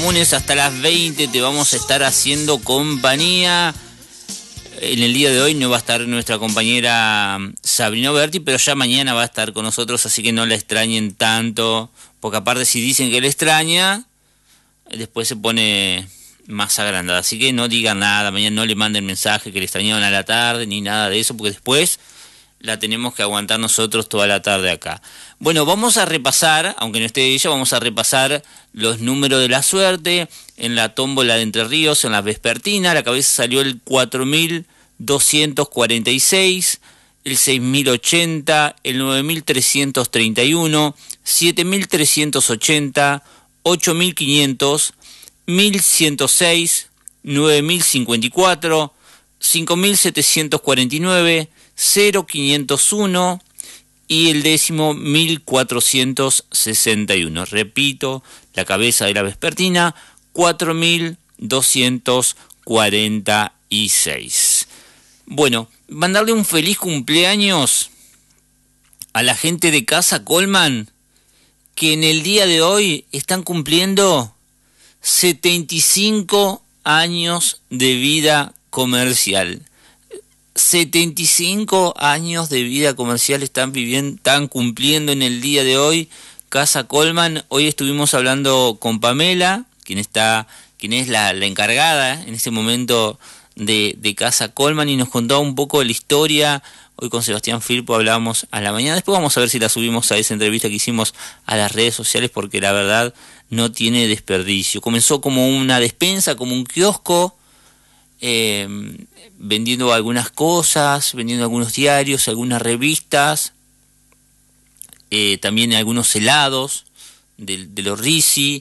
comunes hasta las 20 te vamos a estar haciendo compañía. En el día de hoy no va a estar nuestra compañera Sabrina Berti, pero ya mañana va a estar con nosotros, así que no la extrañen tanto, porque aparte si dicen que la extraña, después se pone más agrandada. Así que no digan nada, mañana no le manden mensaje que le extrañaban a la tarde, ni nada de eso, porque después la tenemos que aguantar nosotros toda la tarde acá. Bueno, vamos a repasar, aunque no esté ella, vamos a repasar los números de la suerte en la tómbola de Entre Ríos, en la vespertina. La cabeza salió el 4.246, el 6.080, el 9.331, 7.380, 8.500, 1.106, 9.054, 5.749, 0.501 y el décimo 1.461. Repito, la cabeza de la vespertina, 4.246. Bueno, mandarle un feliz cumpleaños a la gente de Casa Coleman, que en el día de hoy están cumpliendo 75 años de vida comercial. 75 años de vida comercial están cumpliendo en el día de hoy Casa Coleman. Hoy estuvimos hablando con Pamela, quien es la encargada en este momento de Casa Coleman, y nos contaba un poco de la historia. Hoy con Sebastián Firpo hablábamos a la mañana. Después vamos a ver si la subimos a esa entrevista que hicimos a las redes sociales, porque la verdad no tiene desperdicio. Comenzó como una despensa, como un kiosco, vendiendo algunas cosas, vendiendo algunos diarios, algunas revistas, también algunos helados de los Risi,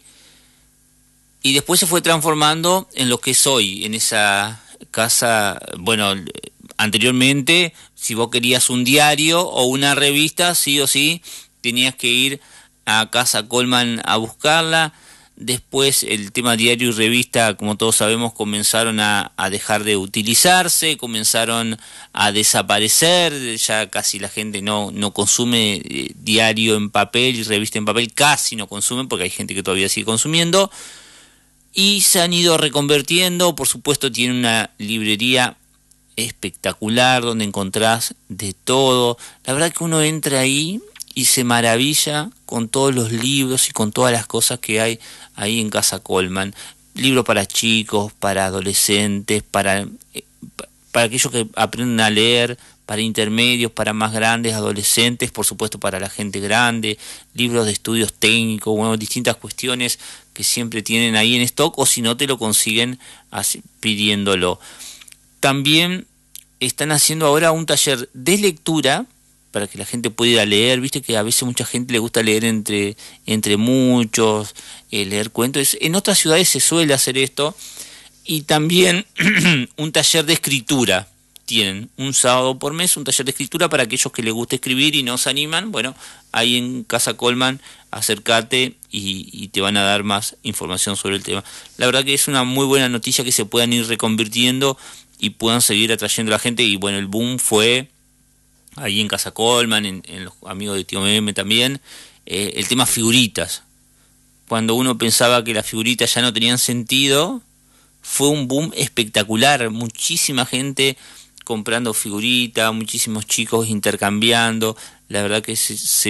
y después se fue transformando en lo que es hoy, en esa casa. Bueno, anteriormente, si vos querías un diario o una revista, sí o sí tenías que ir a Casa Coleman a buscarla. Después el tema diario y revista, como todos sabemos, comenzaron a dejar de utilizarse, comenzaron a desaparecer. Ya casi la gente no consume diario en papel y revista en papel, casi no consumen, porque hay gente que todavía sigue consumiendo. Y se han ido reconvirtiendo. Por supuesto, tiene una librería espectacular donde encontrás de todo. La verdad que uno entra ahí y se maravilla con todos los libros y con todas las cosas que hay ahí en Casa Coleman. Libros para chicos, para adolescentes, para aquellos que aprenden a leer, para intermedios, para más grandes, adolescentes, por supuesto para la gente grande, libros de estudios técnicos, bueno, distintas cuestiones que siempre tienen ahí en stock, o si no te lo consiguen pidiéndolo. También están haciendo ahora un taller de lectura para que la gente pueda ir a leer. Viste que a veces mucha gente le gusta leer entre muchos, leer cuentos. En otras ciudades se suele hacer esto. Y también un taller de escritura. Tienen un sábado por mes un taller de escritura para aquellos que les gusta escribir y no se animan. Bueno, ahí en Casa Coleman, acércate y te van a dar más información sobre el tema. La verdad que es una muy buena noticia que se puedan ir reconvirtiendo y puedan seguir atrayendo a la gente. Y bueno, el boom fue ahí en Casa Coleman, en los amigos de Tío Meme también, el tema figuritas. Cuando uno pensaba que las figuritas ya no tenían sentido, fue un boom espectacular. Muchísima gente comprando figuritas, muchísimos chicos intercambiando. La verdad que se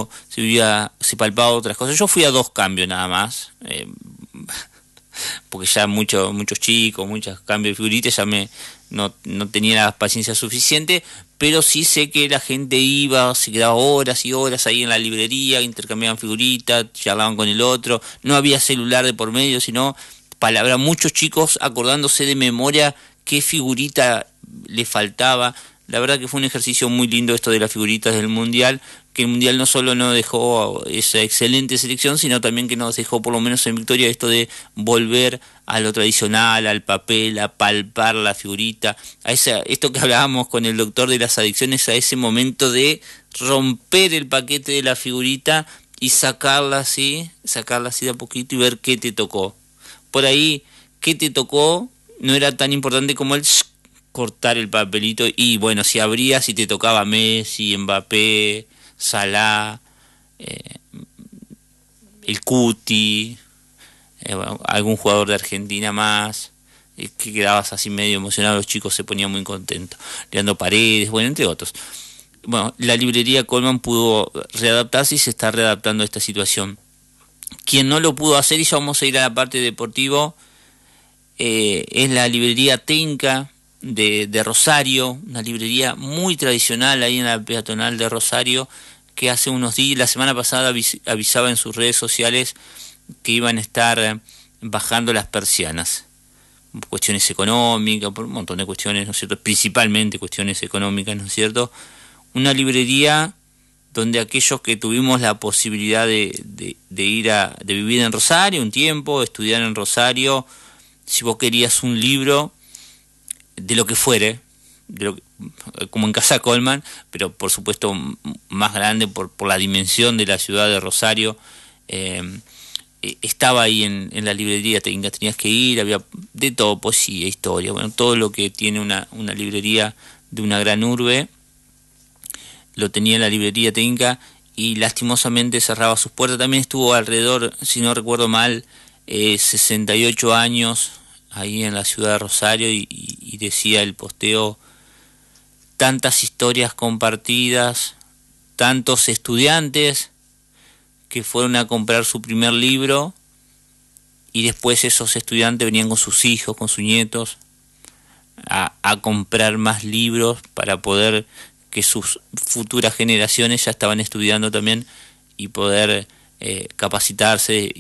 palpaba otras cosas. Yo fui a 2 cambios nada más, porque ya muchos chicos, muchos cambios de figuritas, ya no tenía la paciencia suficiente, pero sí sé que la gente iba, se quedaba horas y horas ahí en la librería, intercambiaban figuritas, charlaban con el otro, no había celular de por medio, sino palabra, muchos chicos acordándose de memoria qué figurita le faltaba. La verdad que fue un ejercicio muy lindo esto de las figuritas del Mundial, que el Mundial no solo nos dejó esa excelente selección, sino también que nos dejó por lo menos en victoria esto de volver a lo tradicional, al papel, a palpar la figurita, esto que hablábamos con el doctor de las adicciones, a ese momento de romper el paquete de la figurita y sacarla así de a poquito y ver qué te tocó. Por ahí, qué te tocó no era tan importante como el cortar el papelito, y bueno, si abrías y te tocaba Messi, Mbappé, Salah, el Cuti, bueno, algún jugador de Argentina más, que quedabas así medio emocionado, los chicos se ponían muy contentos. Leandro Paredes, bueno, entre otros. Bueno, la librería Colman pudo readaptarse y se está readaptando a esta situación. Quien no lo pudo hacer, y ya vamos a ir a la parte deportivo, es la librería Tenca de Rosario, una librería muy tradicional ahí en la peatonal de Rosario, que hace unos días, la semana pasada avisaba en sus redes sociales que iban a estar bajando las persianas. Cuestiones económicas, por un montón de cuestiones, ¿no es cierto? Principalmente cuestiones económicas, ¿no es cierto? Una librería donde aquellos que tuvimos la posibilidad de vivir en Rosario un tiempo, estudiar en Rosario, si vos querías un libro de lo que fuere, como en Casa Colman, pero por supuesto más grande por la dimensión de la ciudad de Rosario, estaba ahí en la librería Tenca. Tenías que ir, había de todo, poesía, historia, bueno, todo lo que tiene una librería de una gran urbe, lo tenía en la librería Tenca, y lastimosamente cerraba sus puertas. También estuvo alrededor, si no recuerdo mal, 68 años ahí en la ciudad de Rosario, y decía el posteo: tantas historias compartidas, tantos estudiantes que fueron a comprar su primer libro, y después esos estudiantes venían con sus hijos, con sus nietos, a comprar más libros para poder que sus futuras generaciones ya estaban estudiando también y poder capacitarse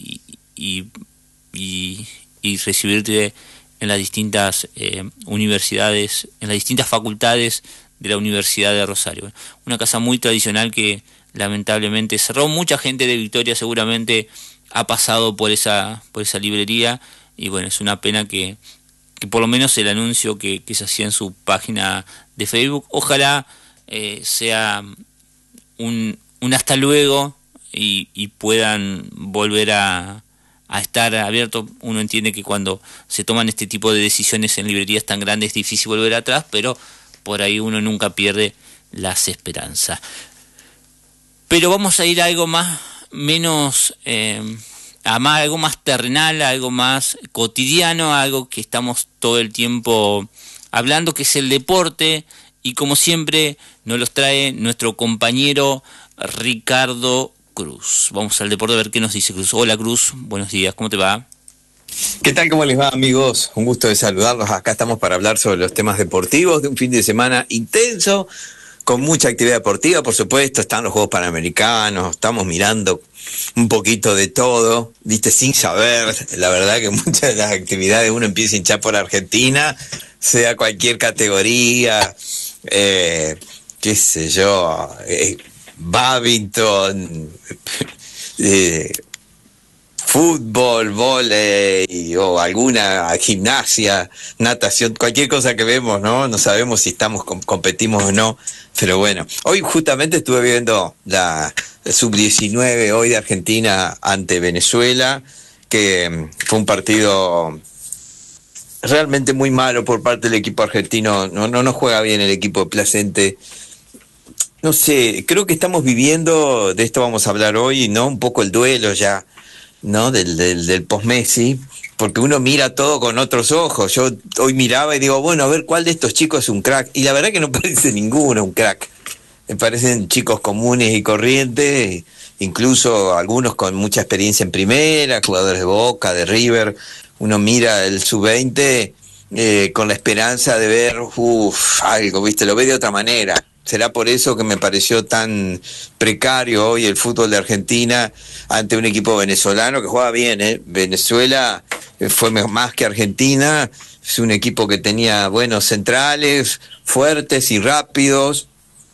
y recibirte en las distintas universidades, en las distintas facultades de la Universidad de Rosario. Una casa muy tradicional que lamentablemente cerró. Mucha gente de Victoria seguramente ha pasado por esa librería, y bueno, es una pena que por lo menos el anuncio que se hacía en su página de Facebook, ojalá sea un hasta luego, y puedan volver a estar abiertos. Uno entiende que cuando se toman este tipo de decisiones en librerías tan grandes es difícil volver atrás, pero por ahí uno nunca pierde las esperanzas. Pero vamos a ir a algo algo más terrenal, algo más cotidiano, algo que estamos todo el tiempo hablando, que es el deporte, y como siempre nos los trae nuestro compañero Ricardo Cruz. Vamos al deporte a ver qué nos dice Cruz. Hola Cruz, buenos días, ¿cómo te va? ¿Qué tal? ¿Cómo les va, amigos? Un gusto de saludarlos. Acá estamos para hablar sobre los temas deportivos de un fin de semana intenso, con mucha actividad deportiva, por supuesto. Están los Juegos Panamericanos, estamos mirando un poquito de todo, viste, sin saber. La verdad que muchas de las actividades uno empieza a hinchar por Argentina, sea cualquier categoría, qué sé yo, badminton, fútbol, vóley o alguna gimnasia, natación, cualquier cosa que vemos, ¿no? No sabemos si competimos o no, pero bueno. Hoy justamente estuve viendo la sub-19 hoy de Argentina ante Venezuela, que fue un partido realmente muy malo por parte del equipo argentino. No juega bien el equipo de Placente. No sé, creo que estamos viviendo, de esto vamos a hablar hoy, ¿no? Un poco el duelo ya, ¿no? Del post-Messi, porque uno mira todo con otros ojos. Yo hoy miraba y digo, bueno, a ver cuál de estos chicos es un crack, y la verdad que no parece ninguno un crack. Me parecen chicos comunes y corrientes, incluso algunos con mucha experiencia en primera, jugadores de Boca, de River. Uno mira el sub-20 con la esperanza de ver algo, ¿viste? Lo ve de otra manera. Será por eso que me pareció tan precario hoy el fútbol de Argentina ante un equipo venezolano que juega bien, ¿eh? Venezuela fue más que Argentina, es un equipo que tenía buenos centrales, fuertes y rápidos,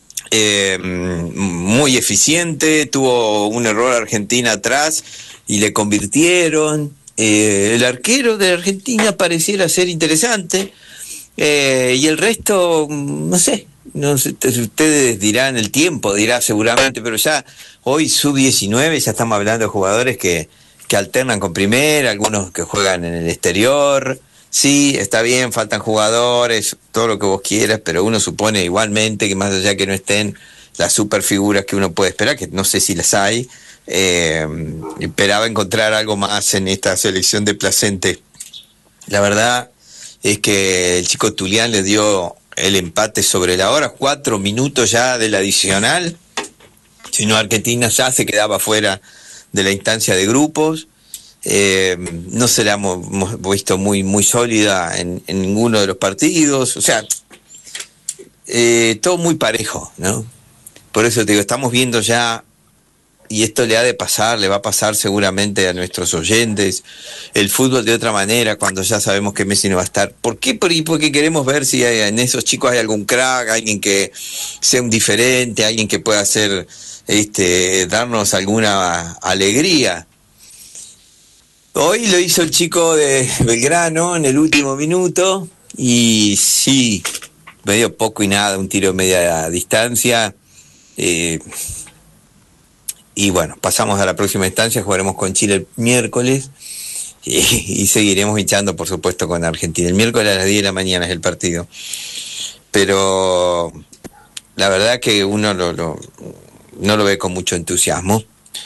muy eficiente. Tuvo un error Argentina atrás y le convirtieron. El arquero de Argentina pareciera ser interesante, y el resto, no sé, ustedes dirán, el tiempo dirá seguramente, pero ya hoy sub-19 ya estamos hablando de jugadores que alternan con primera, algunos que juegan en el exterior. Sí, está bien, faltan jugadores, todo lo que vos quieras, pero uno supone igualmente que más allá que no estén las superfiguras que uno puede esperar, que no sé si las hay, esperaba encontrar algo más en esta selección de Placente. La verdad es que el chico Tulián le dio el empate sobre la hora, 4 minutos ya del adicional, si no Argentina ya se quedaba fuera de la instancia de grupos. No se la hemos visto muy sólida en ninguno de los partidos, o sea, todo muy parejo, ¿no? Por eso te digo, estamos viendo ya, y esto le va a pasar seguramente a nuestros oyentes, el fútbol de otra manera cuando ya sabemos que Messi no va a estar. ¿Por qué? Porque queremos ver si en esos chicos hay algún crack, alguien que sea un diferente, alguien que pueda hacer, darnos alguna alegría. Hoy lo hizo el chico de Belgrano en el último minuto, y sí, medio poco y nada, un tiro de media distancia. Y bueno, pasamos a la próxima instancia, jugaremos con Chile el miércoles y seguiremos hinchando, por supuesto, con Argentina. El miércoles a las 10 de la mañana es el partido. Pero la verdad que uno no lo ve con mucho entusiasmo.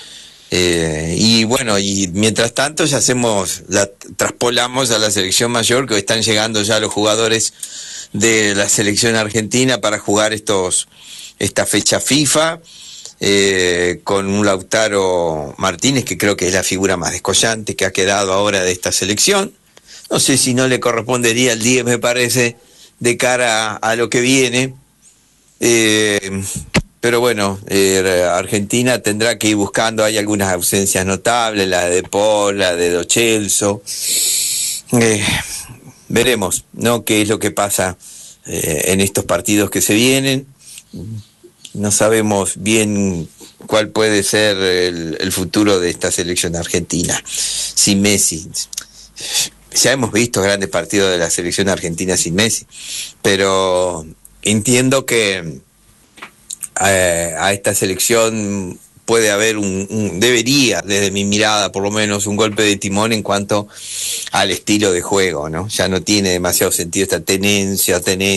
Y bueno, y mientras tanto ya traspolamos a la selección mayor, que hoy están llegando ya los jugadores de la selección argentina para jugar esta fecha FIFA. Con un Lautaro Martínez que creo que es la figura más descollante que ha quedado ahora de esta selección. No sé si no le correspondería el 10, me parece, de cara a lo que viene. Pero bueno, Argentina tendrá que ir buscando, hay algunas ausencias notables, la de Paul, la de Lo Celso. Veremos, ¿no?, qué es lo que pasa en estos partidos que se vienen. No sabemos bien cuál puede ser el futuro de esta selección argentina sin Messi. Ya hemos visto grandes partidos de la selección argentina sin Messi, pero entiendo que a esta selección puede haber debería, desde mi mirada por lo menos, un golpe de timón en cuanto al estilo de juego, ¿no? Ya no tiene demasiado sentido esta tenencia,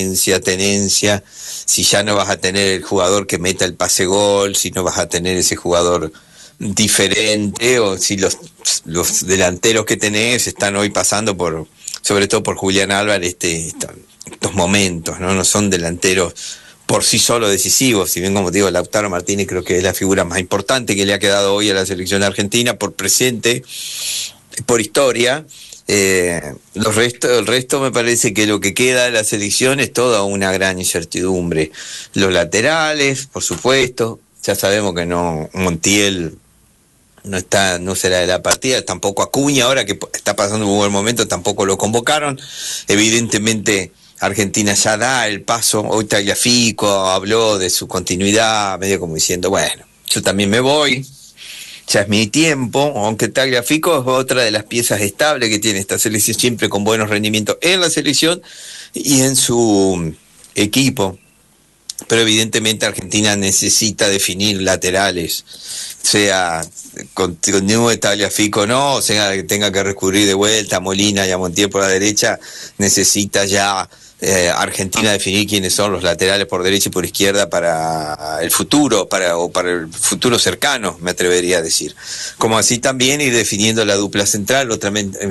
si ya no vas a tener el jugador que meta el pase gol, si no vas a tener ese jugador diferente, o si los delanteros que tenés están hoy pasando sobre todo por Julián Álvarez, estos momentos, ¿no? No son delanteros por sí solo decisivos, si bien, como te digo, Lautaro Martínez creo que es la figura más importante que le ha quedado hoy a la selección argentina, por presente, por historia. El resto me parece que lo que queda de la selección es toda una gran incertidumbre. Los laterales, por supuesto, ya sabemos que Montiel no será de la partida, tampoco Acuña, ahora que está pasando un buen momento, tampoco lo convocaron. Evidentemente Argentina ya da el paso. Hoy Tagliafico habló de su continuidad, medio como diciendo, bueno, yo también me voy, ya es mi tiempo, aunque Tagliafico es otra de las piezas estables que tiene esta selección, siempre con buenos rendimientos en la selección y en su equipo. Pero evidentemente Argentina necesita definir laterales, sea continúe Tagliafico o no, o sea que tenga que recurrir de vuelta a Molina y a Montiel por la derecha, necesita ya Argentina definir quiénes son los laterales por derecha y por izquierda para el futuro, para el futuro cercano, me atrevería a decir. Como así también ir definiendo la dupla central,